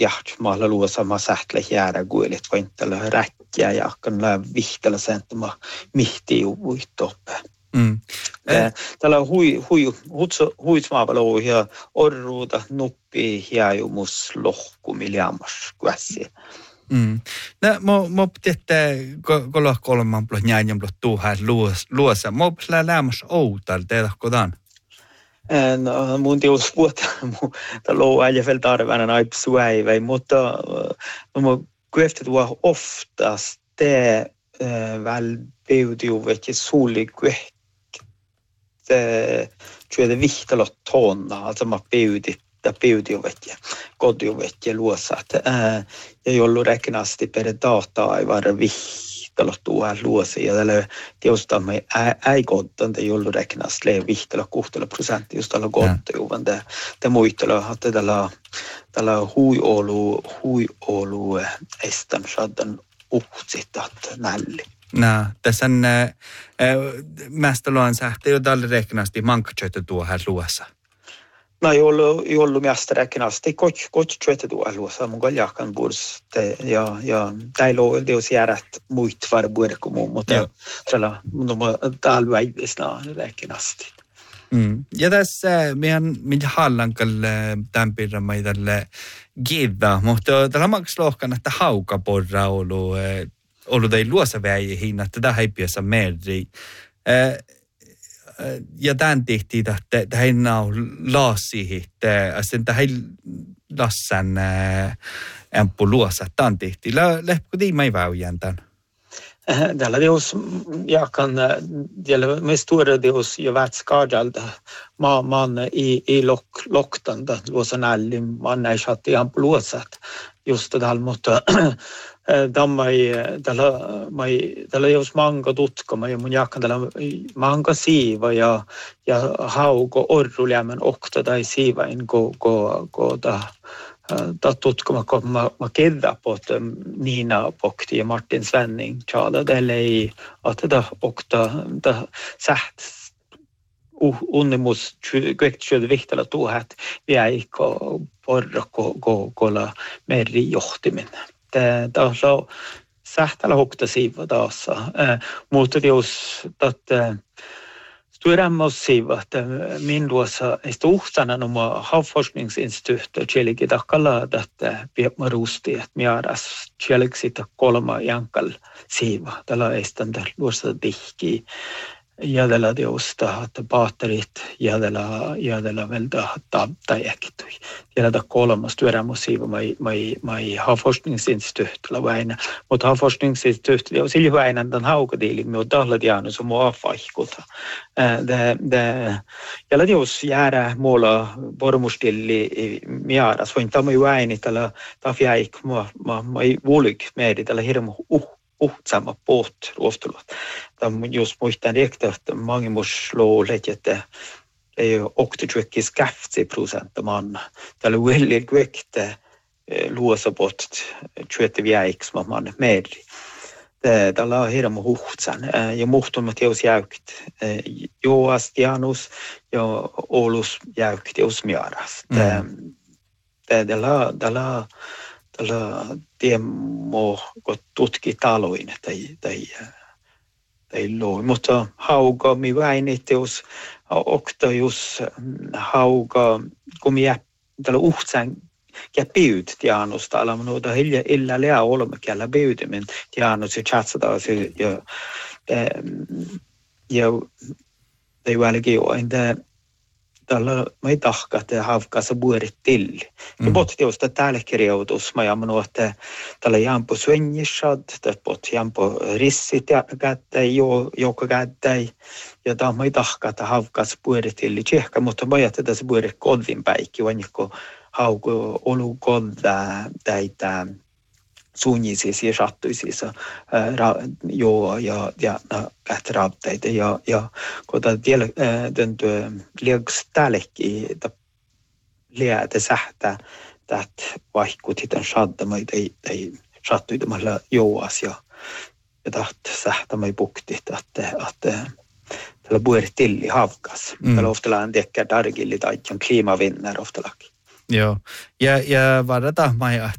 maalla luosama sähtle jäädä kuilit vain tällä räkkiä ja kan lää vihtellä sen tämä mihti uvuittoppe. Tällä huitsmaavalo ja orruuta nuppi hiajumus lohku miljamas kuäsi. Mä pitää kolla kolman plus näin plus tuuhas luossa. Mä pitää lämmäs outal tehdä kodan. No, mun tius puhuta, tämä loo äijä vielä tarvitsee aina suäivä, mutta mä kueftet tuo oftast det väl beudjuvet i solikuet tror det vihtalo tonna, alltså man beudjuvet ja kodjuvet ja luosat. Ja jollu räknasti per dataa ei vara vihtalo tuo luosi ja tällä teostamme ei koddan det jollu räknasti le vihtalo 60% just tällä kodjuvan det muistella att tällä huiolu estan sadan uhtsitat nälli. Tässä on mästälöön sähtä jo tällä räknasti mankkatsöitä tuohon luossa. No, jollu mästä räknasti kotsöitä tuohon luossa. Mun kaljakan burs ja täällä on teos järät muit varbuerkumu, mutta täällä väivisnaa räknasti. Ja tässä meidän hallankalla tämän pirran meidälle gidda, mutta tällä maksalohkan, että haukaporra ollut ei luossa väihin, että tämä heipiässä meri. Ja tämän tehtiin, että tämä ei laasi, että ei lassan ämppu luossa, tämän tehtiin. Lähpukö tiima ei väyjän tämän? Tällä teos jakan, tällä med stora teos jo vät skadalda man i loktanda luosan ällim man ei saatti ihan luosat just tällä mutta tällä jos manga tutkama ja mun jakan tällä manga siiva ja hauko orruljämän okta tai siivain go ta tutkama kun mä kedda på Nina Pokti ja Martin Svenning tjala det ei att det okta det sätt unnemus kvektsjöd vihtala tuhat vi ei porra kolla meri johtimin det så sähtala okta siiva taassa mutta jos att Sturammas siiva, että min luossa ei uhtana noma havforskningsinstituutto tjeliki takkala, että piepma rusti, että miaras tjeliki sitä kolma jankal siiva. Tällä ei sitä luossa tihki. Ja tällä teosta, että paatterit ja tällä vältä tabtajaktui. Ja tällä kolmas Sturammas siiva, mai havforskningsinstituuttolla väinä. Mutta havforskningsinstituutto, ja sillä väinä tämän haukadiilin, me on tahlat jäänyt som avvaihkuta. Ja jos jäädä muulla pormustilli miaras, voin tämä väini tällä tafjäik, mä ei vuolik meidi tällä hirmu uhtsama poht ruoftulot. Tämä just muistan riktigt, että mangimus loolet, että ei ole 80% man. Tällä välillä kvekte luosapot 25 man meidi. Tällä on hirmu huhtsan ja muhtumat teos jäykt. Joas Janus ja Oulus jäykt teos miaras. Tällä tiemo tutki taloin tai loi. Mutta hauga mi väini teos okta just hauga kun mi tällä uhtsan ja piut Janusta alla minuuta illa lea olemme kellä piutimen Janus ja chatsata se ja ei välki jo entä tällä mai tahka te havkassa buerit till. Ja botti osta täällä kirjautus mä jamanu että tällä jampo svenjishad että bot jampo rissit ja kättei joka kättei ja tämä mai tahka te havkassa buerit till tjehka mutta mä jätetään se buerit kodvin päikki vannikko hauko olu kodda täitä suunnisiisi ja sattuisiisi ja kähteraapteita ja kun vielä työ lieks täällekin liätä sähtää täät vaihkuut hitan sattamai tai sattuitamalla jouas ja täät sähtämai pukti että tällä puhurit tilli havkas. Tällä oftalaan tekee dargilli tai klimavinner oftalaki. Joo, ja varata mai